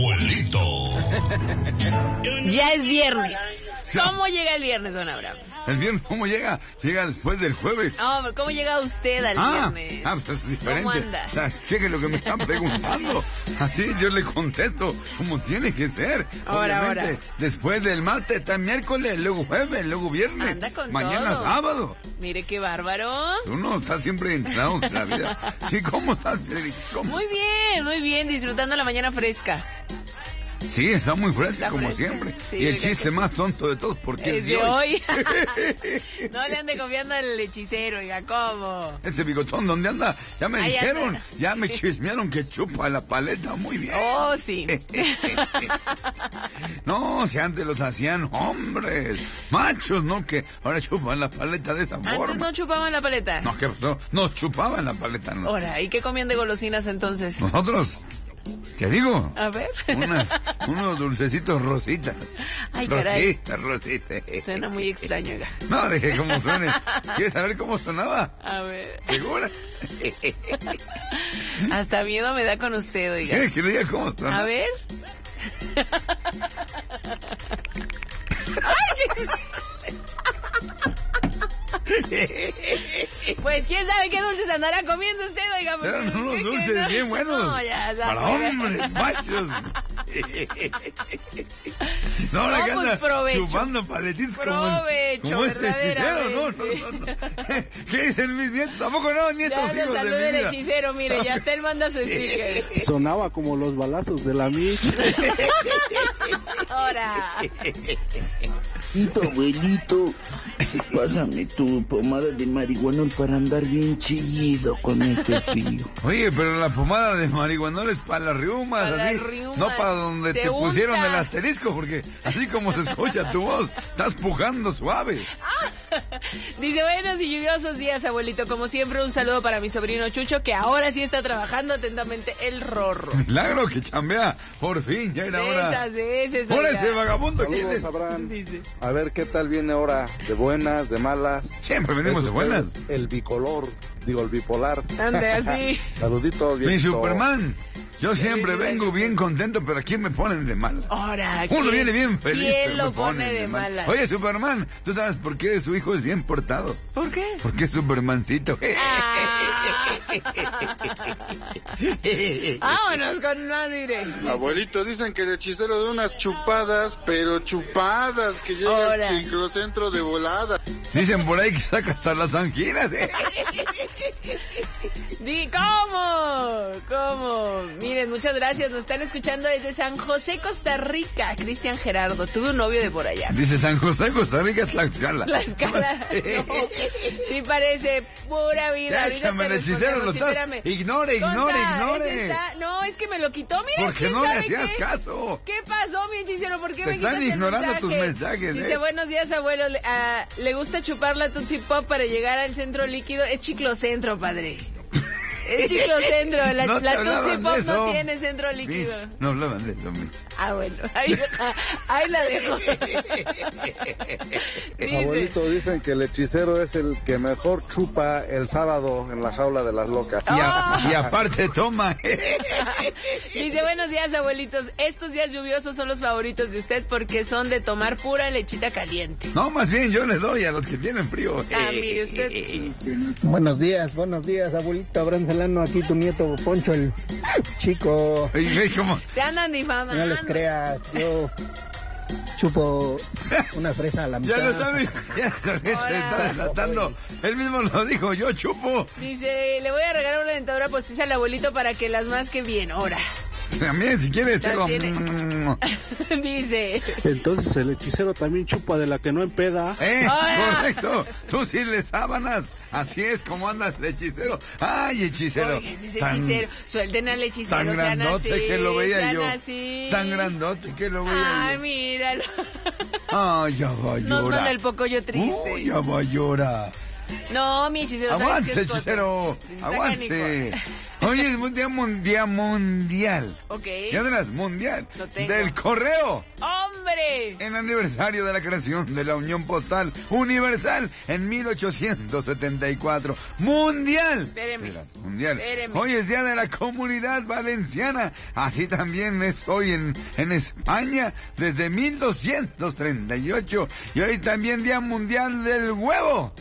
Abuelito. Ya es viernes. ¿Cómo llega el viernes, don Abraham? ¿El viernes cómo llega? Llega después del jueves. No, pero ¿cómo llega usted al viernes? Pues es diferente. ¿Cómo anda? O sea, cheque lo que me están preguntando. Así yo le contesto como tiene que ser. Obviamente, después del martes está miércoles, luego jueves, luego viernes. Anda con mañana todo. sábado. Mire qué bárbaro. Uno está siempre entrado en la vida. Sí, ¿cómo estás, Federico? ¿Cómo? Muy bien, disfrutando la mañana fresca. Sí, está muy fresca, Está como fresca. siempre. Sí, y el oiga chiste que más tonto de todos, porque Es de hoy. No le ande confiando al hechicero, oiga, ¿cómo? Ese bigotón, ¿dónde anda? Ya me Ahí dijeron, anda. ya me chismearon que chupa la paleta muy bien. Oh, sí. No, si antes los hacían hombres, machos, ¿no? Que ahora chupan la paleta de esa Antes forma. no chupaban la paleta. No, ¿qué pasó? Nos chupaban la paleta, ¿no? Ahora, ¿y qué comían de golosinas entonces? Nosotros, ¿qué digo? A ver. Unos dulcecitos rositas. Ay, caray. Rositas. Suena muy extraño, oiga. No, dije cómo suene. ¿Quieres saber cómo sonaba? A ver. ¿Segura? Hasta miedo me da con usted, oiga. ¿Quieres que le diga cómo sonaba? A ver. Pues quién sabe qué dulces andará comiendo usted, oiga. Porque Eran unos ¿qué dulces no? bien buenos. No, ya, para hombres, machos. No, ahora que No, pues, anda provecho. chupando paletitos Provecho, como ese hechicero. verdaderamente. No. ¿Qué dicen mis nietos? ¿Tampoco no? Nietos, Ya lo hijos de saluda mi el vida. hechicero, mire, ya hasta él manda su sticker. Sonaba como los balazos de la Mich. Ahora. Abuelito, pásame tu pomada de marihuana para andar bien chillido con este frío. Oye, pero la pomada de marihuanol es para las riumas, Para así. las riumas. No para donde Se te unta. pusieron el asterisco, porque así como se escucha tu voz, estás pujando suave. Dice, buenos y lluviosos días, abuelito. Como siempre, un saludo para mi sobrino Chucho, que ahora sí está trabajando atentamente el Rorro. Milagro que chambea. Por fin, ya era hora. Esas veces, Por oiga. ese vagabundo que Saludos, es. Abraham. Dice. A ver qué tal viene ahora, de buenas, de malas. Siempre venimos de Es buenas. usted El bicolor, digo el bipolar. Ande así. Saluditos, Mi viejito. Superman. Yo siempre viene vengo de- bien contento, pero aquí me ponen de mal. Ahora, Uno ¿quién- viene bien feliz, ¿Quién pero lo me ponen pone de mal. malas? Oye, Superman, ¿tú sabes por qué su hijo es bien portado? ¿Por qué? Porque es Supermancito. Vámonos con más directo. Abuelito, dicen que el hechicero de unas chupadas, pero chupadas, que llega Ahora. al ciclocentro de volada. Dicen por ahí que saca hasta las anginas. ¿Cómo? Miren, muchas gracias. Nos están escuchando desde San José, Costa Rica. Cristian Gerardo. Tuve un novio de por allá. Dice San José, Costa Rica, Tlaxcala. La escala. No. Sí parece pura vida. Ya, Ahorita échame te el hechicero, respondemos. lo Sí, estás. espérame. Ignore. Ese está- No, es que me lo quitó. Mira, Porque ¿quién no le sabe hacías qué? caso. ¿Qué pasó, mi hechicero? ¿Por qué Te me quitas están el ignorando tus mensaje? mensajes, Dice, buenos días, abuelo. Le gusta chupar la Tootsie Pop para llegar al centro líquido. Es chiclocentro, padre. Es chiclocentro. La No te Tootsie hablaban Pop de no eso. tiene centro líquido. Mitch, no hablaban de eso, Mitch. Ah, bueno. Ahí la dejo. Dice, Abuelito, dicen que el hechicero es el que mejor chupa el sábado en la jaula de las locas. Y aparte toma. dice, buenos días, abuelitos. Estos días lluviosos son los favoritos de usted porque son de tomar pura lechita caliente. No, más bien yo le doy a los que tienen frío. Ah, mire usted. Buenos días, abuelito Abraham Celano, aquí tu nieto Poncho, el chico. Y ve cómo. Te andan difamando. No les creas, yo chupo una fresa a la mitad. Ya lo sabe, se está delatando. Él mismo lo dijo, yo chupo. Dice, le voy a regalar una dentadura postiza al abuelito para que las masque bien. Ahora. También, si quieres, Ya tengo. tiene. Dice. Entonces el hechicero también chupa de la que no empeda. Hola. Correcto. Tú sí le sábanas. Así es como andas el hechicero. Ay, hechicero. Oye, dice hechicero. Suelten al hechicero. Tan sean grandote así, que lo veía sean yo. así. Tan grandote que lo veía Ay, yo. míralo. Ay, ya va a llorar. Nos manda el pocoyo triste. Uy, ya va a llorar. No, mi hechicero. ¿sabes Avance, qué es hechicero. Está Avance. canijo. Oye, es un día mundial. Ok. ¿Ya verás? Mundial. Lo tengo. Del correo. ¡Hombre! ¡Hombre! En aniversario de la creación de la Unión Postal Universal en 1874. ¡Mundial! Espéreme. Mundial. Espéreme. Hoy es Día de la Comunidad Valenciana. Así también estoy en España desde 1238. Y hoy también Día Mundial del Huevo.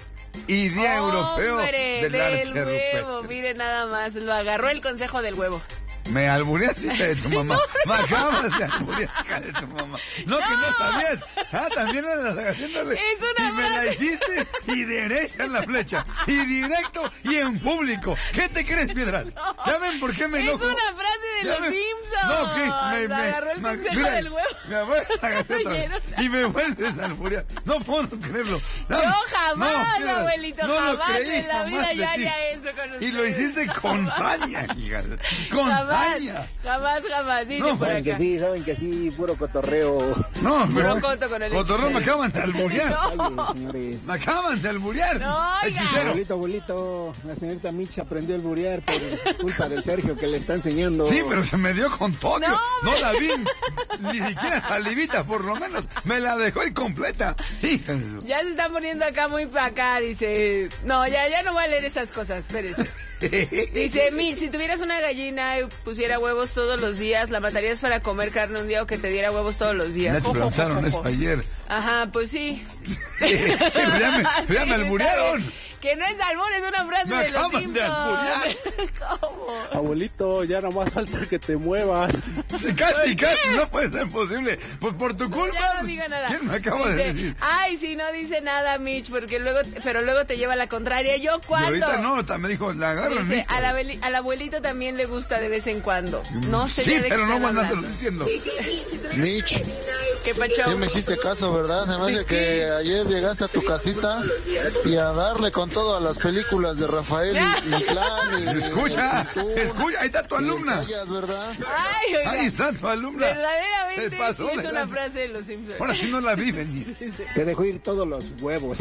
Y Día Europeo del Arte huevo. Rupestre. Mire nada más, lo agarró el consejo del huevo. Me albureaste de tu mamá. Me acabas de alburear, hija de tu mamá. No, que no sabías. Ah, también andas haciéndole. Es una y me la frase. hiciste y derecha en la flecha. Y directo y en público. ¿Qué te crees, Piedras? ¿Ya ven por qué me enojo? Es una frase de ¿Ya los ven? Simpsons. No, que Lo agarró el consejo mira, del huevo. Me voy a agarrar otra vez. Oye, Y me vuelves a alburear. No puedo creerlo. No, Yo jamás, Piedras, abuelito, no lo jamás creí, en la vida jamás yo de haría ti. eso con Y lo ustedes. hiciste con saña, hija. Con saña. Jamás. Dice No, por Saben que acá. sí, saben que sí, puro cotorreo. No, pero coto con el Cotorreo me hechicero. acaban de alburear. No. Calle, señores. Me acaban de alburear. No, oiga. Hechicero. Abuelito, la señorita Mitch aprendió el burear por culpa del Sergio que le está enseñando. Sí, pero se me dio con todo. No, No la vi. Ni siquiera salivita, por lo menos. Me la dejó incompleta. Hija de su- Ya se están poniendo acá muy para acá, dice. No, ya no voy a leer esas cosas, espérese. Dice, Mitch, si tuvieras una gallina y pusiera huevos todos los días, ¿la matarías para comer carne un día o que te diera huevos todos los días? Ya te preguntaron eso ayer. Ajá, pues sí. Sí, pero ya me Sí, alburearon. está bien. Que no es albur, es una frase Me de los acaban de alburear. Simpsons. ¿Cómo? Abuelito, ya nomás falta que te muevas. Sí, casi, no puede ser posible. Pues por tu culpa. Ya no diga nada. ¿Quién me acaba de Dice, decir? ay, sí, no dice nada, Mitch, pero luego te lleva la contraria. ¿Yo Y cuándo? ahorita no, me dijo, la agarro en Dice, esto. al abuelito también le gusta de vez en cuando. No sé Sí, ya de pero qué no están van a hablando. diciendo. Mitch, ¿Qué pacho? sí me hiciste caso, ¿verdad? Se me hace que ayer llegaste a tu casita y a darle con todo a las películas de Rafael Inclán y Escucha, ahí está tu y alumna. ensayas, ¿verdad? Ay, oiga, Ahí está tu alumna. verdaderamente Se pasó sí es de una lanza. frase de los Simpsons. Ahora sí no la vi venir. Te dejó ir todos los huevos.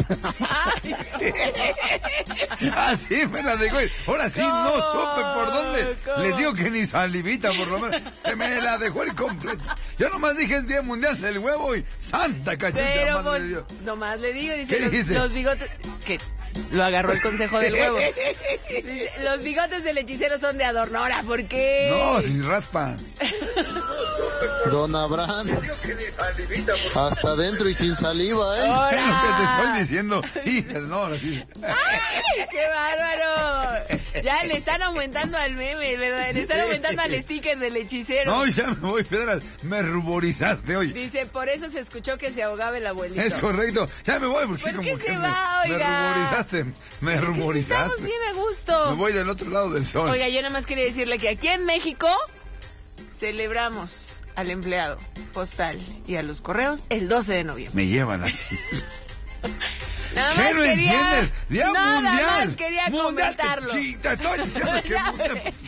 Así me la dejó ir. Ahora sí no supe por dónde. ¿Cómo? Les digo que ni salivita por lo menos. Que me la dejó ir completa. Yo nomás dije el Día Mundial del Huevo y santa cachucha, Pero madre pues, de Dios. nomás le digo, dice, ¿Qué dijiste? los bigotes... Que lo agarró el consejo del huevo. Dice, los bigotes del hechicero son de adorno. Ahora, ¿por qué? No, si raspa. Don Abraham, hasta adentro y sin saliva, ¿eh? Es lo que te ¡Ahora! estoy diciendo. Hija, no, ahora sí. ¡Ay, qué bárbaro! Ya le están aumentando al meme, ¿verdad? Le están aumentando al sticker del hechicero. No, ya me voy, Piedras. Me ruborizaste hoy. Dice, por eso se escuchó que se ahogaba el abuelito. Es correcto. Ya me voy porque ¿Por como qué que se me, va, me oiga? ruborizaste. Me Estamos ruborizaste. bien a gusto. Me voy del otro lado del sol. Oiga, yo nada más quería decirle que aquí en México celebramos al empleado postal y a los correos el 12 de noviembre. Me llevan así. Nada ¿Qué más no quería, entiendes? Día nada mundial. más quería Mundial, comentarlo. te estoy diciendo que Ya mundial. sé.